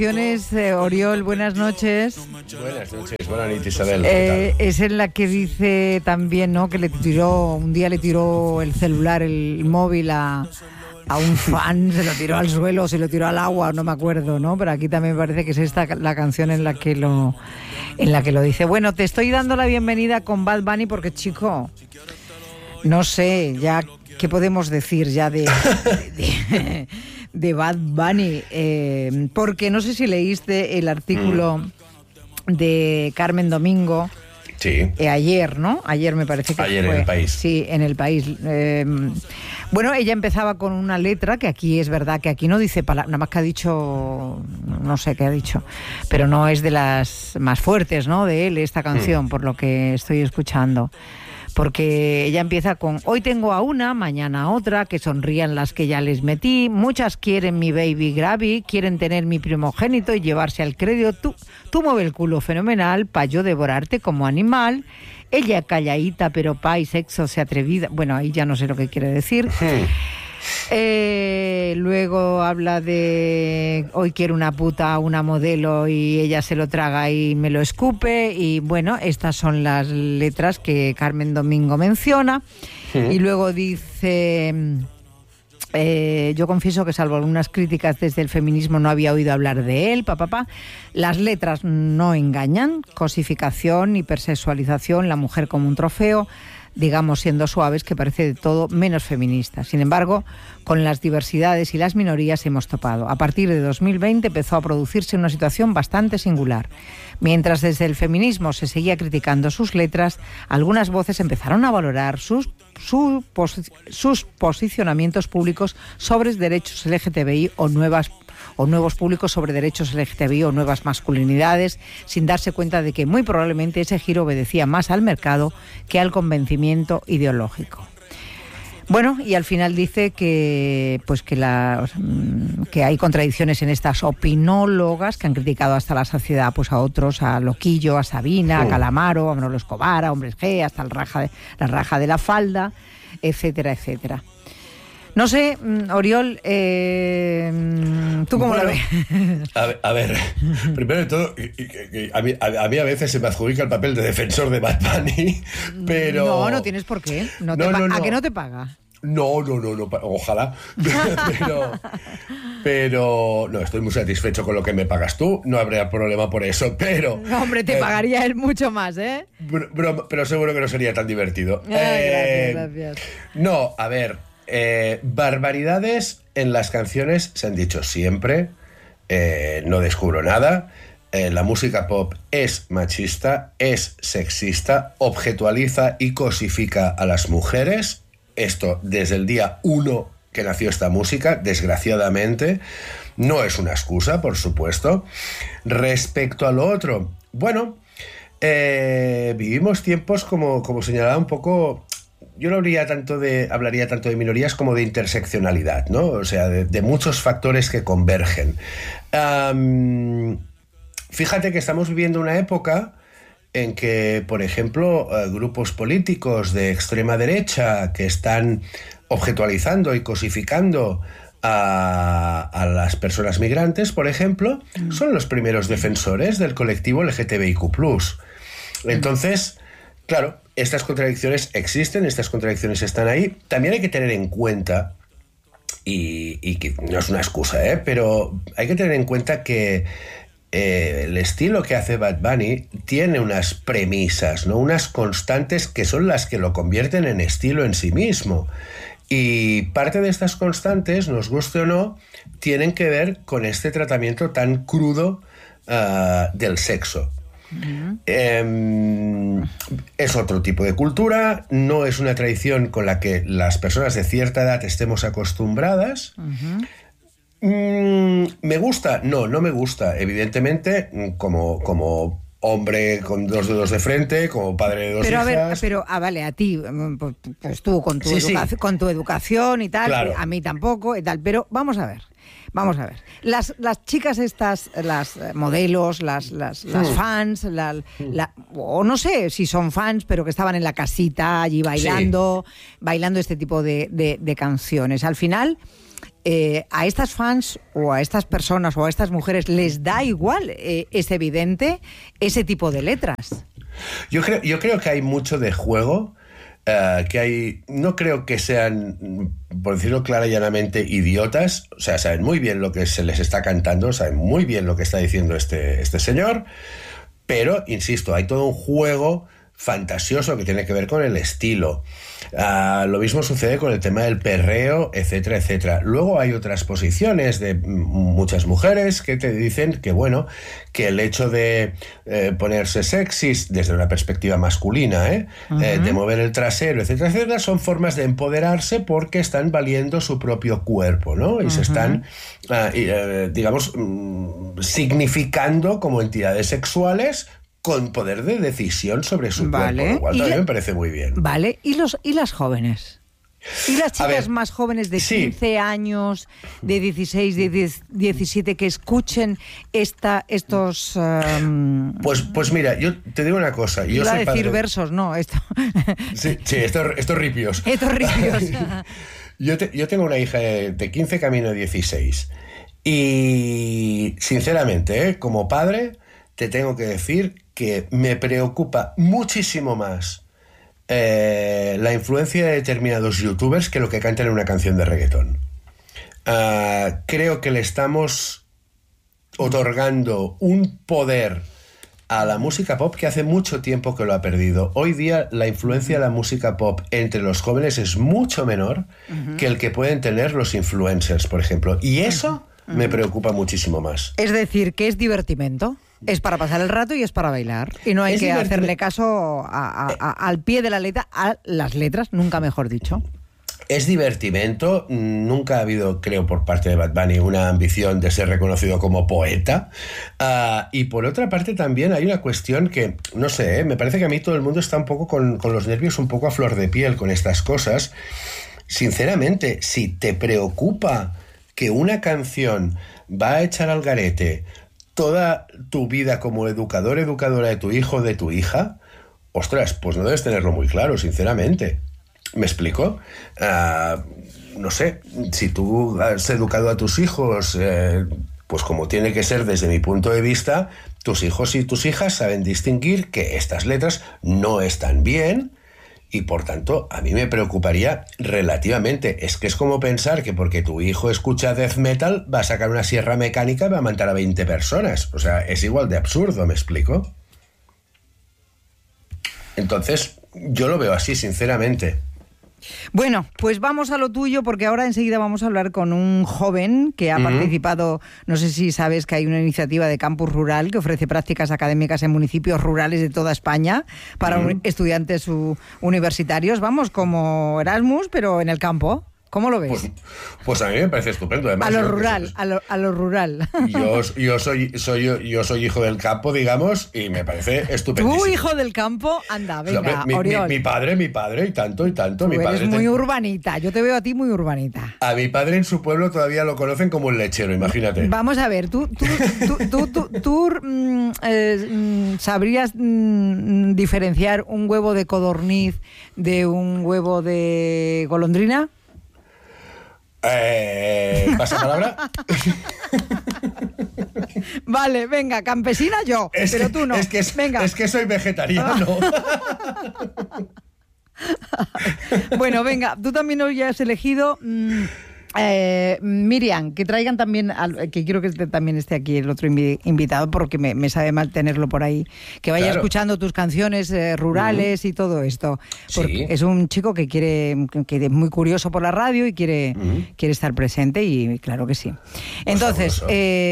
Oriol, buenas noches. Buenas noches, buenas noches, Isabel. Es en la que dice también, ¿no?, que un día le tiró el celular, el móvil a un fan, se lo tiró al suelo, se lo tiró al agua, no me acuerdo, ¿no? Pero aquí también parece que es esta la canción en la que lo dice. Bueno, te estoy dando la bienvenida con Bad Bunny porque, chico, no sé, ya qué podemos decir ya de Bad Bunny, porque no sé si leíste el artículo de Carmen Domingo. Sí. Ayer, ¿no? Ayer me parece que ayer fue. En El País. Sí, en El País. Bueno, ella empezaba con una letra que aquí es verdad que aquí no dice palabras, nada más que ha dicho, no sé qué ha dicho, pero no es de las más fuertes, ¿no?, de él, esta canción, por lo que estoy escuchando. Porque ella empieza con: hoy tengo a una, mañana a otra, que sonrían las que ya les metí, muchas quieren mi baby Gravy, quieren tener mi primogénito y llevarse al crédito, tú mueve el culo fenomenal pa' yo devorarte como animal, ella calladita pero pa' y sexo se atrevida. Bueno, ahí ya no sé lo que quiere decir. Luego habla de: hoy quiero una puta, una modelo y ella se lo traga y me lo escupe. Y bueno, estas son las letras que Carmen Domingo menciona. Y luego dice: yo confieso que salvo algunas críticas desde el feminismo no había oído hablar de él, Las letras no engañan, cosificación, hipersexualización, la mujer como un trofeo, digamos, siendo suaves, que parece de todo menos feminista. Sin embargo, con las diversidades y las minorías hemos topado. A partir de 2020 empezó a producirse una situación bastante singular. Mientras desde el feminismo se seguía criticando sus letras, algunas voces empezaron a valorar sus posicionamientos públicos sobre derechos LGTBI o nuevos públicos sobre derechos LGTBI o nuevas masculinidades, sin darse cuenta de que muy probablemente ese giro obedecía más al mercado que al convencimiento ideológico. Bueno, y al final dice que hay contradicciones en estas opinólogas que han criticado hasta la saciedad pues a otros, a Loquillo, a Sabina, a Calamaro, a Manolo Escobar, a Hombres G, hasta la raja de la falda, etcétera, etcétera. No sé, Oriol, ¿tú cómo lo ves? A ver, primero de todo, a mí a veces se me adjudica el papel de defensor de Bad Bunny, pero... No tienes por qué. No. ¿A qué no te paga? No, ojalá. pero no, estoy muy satisfecho con lo que me pagas tú, no habría problema por eso, pero... No, hombre, te pagaría él mucho más, ¿eh? Pero seguro que no sería tan divertido. Gracias. No, a ver... barbaridades en las canciones se han dicho siempre, no descubro nada. La música pop es machista, es sexista, objetualiza y cosifica a las mujeres. Esto desde el día 1 que nació esta música, desgraciadamente. No es una excusa, por supuesto. Respecto a lo otro, bueno, vivimos tiempos como señalaba un poco... Yo no hablaría tanto de minorías como de interseccionalidad, ¿no? O sea, de muchos factores que convergen. Fíjate que estamos viviendo una época en que, por ejemplo, grupos políticos de extrema derecha que están objetualizando y cosificando a las personas migrantes, por ejemplo, son los primeros defensores del colectivo LGTBIQ+. Entonces, claro, estas contradicciones existen, estas contradicciones están ahí. También hay que tener en cuenta, y que no es una excusa, pero hay que tener en cuenta que el estilo que hace Bad Bunny tiene unas premisas, ¿no?, unas constantes que son las que lo convierten en estilo en sí mismo. Y parte de estas constantes, nos guste o no, tienen que ver con este tratamiento tan crudo del sexo. Es otro tipo de cultura, no es una tradición con la que las personas de cierta edad estemos acostumbradas. ¿Me gusta? No me gusta. Evidentemente, como hombre con 2 dedos de frente, como padre de 2 hijas... Vale, a ti, pues tú con con tu educación y tal, claro. A mí tampoco y tal, pero vamos a ver. Las chicas estas, las modelos, las fans, o no sé si son fans, pero que estaban en la casita allí bailando este tipo de canciones. Al final, ¿a estas fans o a estas personas o a estas mujeres les da igual, es evidente, ese tipo de letras? Yo creo que hay mucho de juego, no creo que sean, por decirlo clara y llanamente, idiotas. O sea, saben muy bien lo que se les está cantando, saben muy bien lo que está diciendo este señor, pero, insisto, hay todo un juego fantasioso que tiene que ver con el estilo. Lo mismo sucede con el tema del perreo, etcétera, etcétera. Luego hay otras posiciones de muchas mujeres que te dicen que, bueno, que el hecho de ponerse sexys desde una perspectiva masculina, de mover el trasero, etcétera, etcétera, son formas de empoderarse porque están valiendo su propio cuerpo, ¿no? Y se están, digamos, significando como entidades sexuales con poder de decisión sobre su cuerpo, lo cual también me parece muy bien. Vale, ¿y las jóvenes? ¿Y las chicas más jóvenes de 15 años, de 16, de 17, que escuchen estos... Pues mira, yo te digo una cosa. Yo iba soy a decir padre... versos, no, esto... Sí, estos ripios. Estos ripios. Yo tengo una hija de 15, camino a 16. Y, sinceramente, como padre, te tengo que decir que me preocupa muchísimo más la influencia de determinados youtubers que lo que cantan en una canción de reggaetón. Creo que le estamos otorgando un poder a la música pop que hace mucho tiempo que lo ha perdido. Hoy día la influencia de la música pop entre los jóvenes es mucho menor que el que pueden tener los influencers, por ejemplo. Y eso me preocupa muchísimo más. Es decir, que es divertimento. Es para pasar el rato y es para bailar. Y no hay que hacerle caso al pie de la letra, a las letras, nunca mejor dicho. Es divertimento. Nunca ha habido, creo, por parte de Bad Bunny una ambición de ser reconocido como poeta. Y por otra parte también hay una cuestión que, no sé, me parece que a mí todo el mundo está un poco con los nervios un poco a flor de piel con estas cosas. Sinceramente, si te preocupa que una canción va a echar al garete toda tu vida como educadora de tu hijo o de tu hija, ostras, pues no debes tenerlo muy claro, sinceramente. ¿Me explico? No sé, si tú has educado a tus hijos, pues como tiene que ser desde mi punto de vista, tus hijos y tus hijas saben distinguir que estas letras no están bien. Y por tanto, a mí me preocuparía relativamente. Es que es como pensar que porque tu hijo escucha death metal va a sacar una sierra mecánica y va a matar a 20 personas. O sea, es igual de absurdo, ¿me explico? Entonces, yo lo veo así, sinceramente. Bueno, pues vamos a lo tuyo, porque ahora enseguida vamos a hablar con un joven que ha participado, no sé si sabes que hay una iniciativa de Campus Rural que ofrece prácticas académicas en municipios rurales de toda España para estudiantes universitarios, vamos, como Erasmus, pero en el campo. ¿Cómo lo ves? Pues a mí me parece estupendo. Además, a lo rural, a lo rural. Yo soy hijo del campo, digamos, y me parece estupendísimo. ¿Tú, hijo del campo? Anda, venga, Oriol. Mi padre, y tanto. Tú eres muy urbanita, yo te veo a ti muy urbanita. A mi padre en su pueblo todavía lo conocen como el lechero, imagínate. Vamos a ver, ¿tú sabrías diferenciar un huevo de codorniz de un huevo de golondrina? ¿Pasa palabra? Vale, venga, campesina yo, pero tú no. Venga. Es que soy vegetariano. Bueno, venga, tú también hoy has elegido Miriam, que traigan también, que quiero que también esté aquí el otro invitado, porque me sabe mal tenerlo por ahí, que vaya escuchando tus canciones rurales y todo esto, porque es un chico que es muy curioso por la radio y quiere estar presente, y claro que sí. Entonces,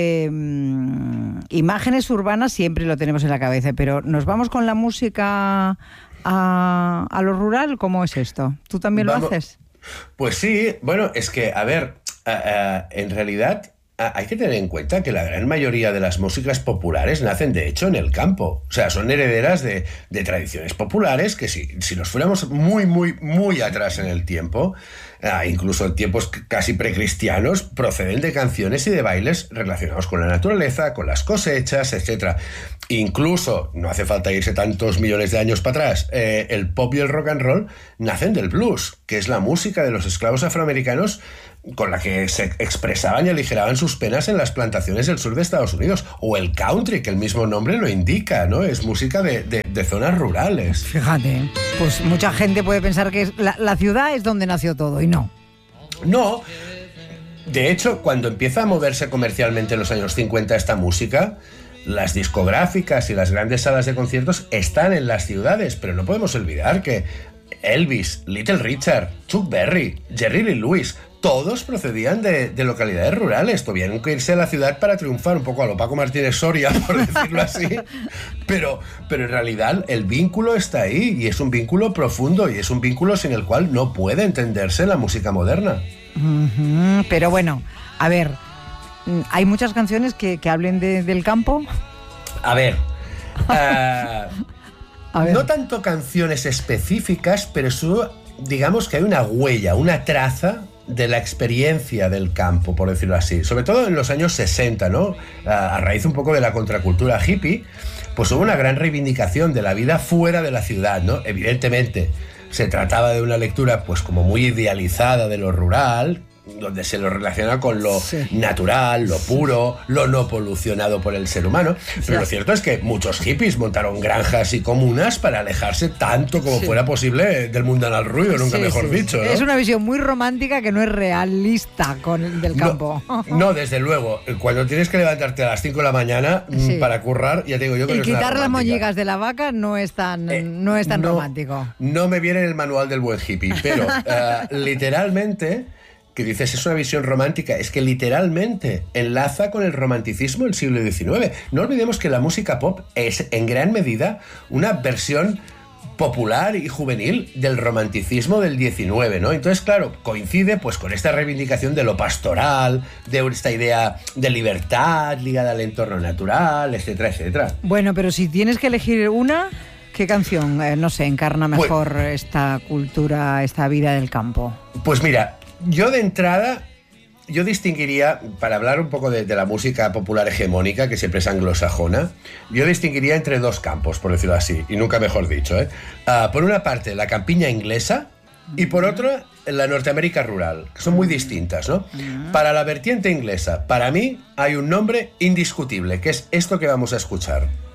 imágenes urbanas siempre lo tenemos en la cabeza, pero nos vamos con la música a lo rural. ¿Cómo es esto? ¿Tú también lo haces? Pues sí, bueno, es que, a ver, en realidad hay que tener en cuenta que la gran mayoría de las músicas populares nacen, de hecho, en el campo. O sea, son herederas de tradiciones populares que si nos fuéramos muy, muy, muy atrás en el tiempo, incluso en tiempos casi precristianos, proceden de canciones y de bailes relacionados con la naturaleza, con las cosechas, etc. Incluso, no hace falta irse tantos millones de años para atrás, el pop y el rock and roll nacen del blues, que es la música de los esclavos afroamericanos con la que se expresaban y aligeraban sus penas en las plantaciones del sur de Estados Unidos. O el country, que el mismo nombre lo indica, ¿no? Es música de zonas rurales. Fíjate, pues mucha gente puede pensar que la ciudad es donde nació todo, y no. No. De hecho, cuando empieza a moverse comercialmente en los años 50 esta música, las discográficas y las grandes salas de conciertos están en las ciudades, pero no podemos olvidar que Elvis, Little Richard, Chuck Berry, Jerry Lee Lewis, todos procedían de localidades rurales. Tuvieron que irse a la ciudad para triunfar, un poco a lo Paco Martínez Soria, por decirlo así. Pero en realidad el vínculo está ahí, y es un vínculo profundo, y es un vínculo sin el cual no puede entenderse la música moderna. Pero bueno, a ver, ¿hay muchas canciones que hablen del campo? A ver, no tanto canciones específicas, pero digamos que hay una huella, una traza de la experiencia del campo, por decirlo así. Sobre todo en los años 60, ¿no? A raíz un poco de la contracultura hippie, pues hubo una gran reivindicación de la vida fuera de la ciudad, ¿no? Evidentemente, se trataba de una lectura pues como muy idealizada de lo rural, donde se lo relaciona con lo natural, lo puro, lo no polucionado por el ser humano. Pero lo cierto es que muchos hippies montaron granjas y comunas para alejarse tanto como fuera posible del mundanal ruido, nunca mejor dicho, ¿no? Es una visión muy romántica que no es realista del campo. No, desde luego. Cuando tienes que levantarte a las 5 de la mañana para currar, ya te digo yo que y no es nada quitar las romántica. moñigas de la vaca no es tan romántico. No me viene en el manual del buen hippie, pero literalmente, que dices es una visión romántica, es que literalmente enlaza con el romanticismo del siglo XIX. No olvidemos que la música pop es en gran medida una versión popular y juvenil del romanticismo del XIX, ¿no? Entonces, claro, coincide pues con esta reivindicación de lo pastoral, de esta idea de libertad ligada al entorno natural, etcétera, etcétera. Bueno, pero si tienes que elegir una, ¿qué canción, no sé, encarna mejor esta cultura, esta vida del campo? Pues mira, yo de entrada, yo distinguiría, para hablar un poco de la música popular hegemónica, que siempre es anglosajona, yo distinguiría entre dos campos, por decirlo así, y nunca mejor dicho, ¿eh? Por una parte, la campiña inglesa, y por otra, la Norteamérica rural, que son muy distintas, ¿no? Para la vertiente inglesa, para mí, hay un nombre indiscutible, que es esto que vamos a escuchar.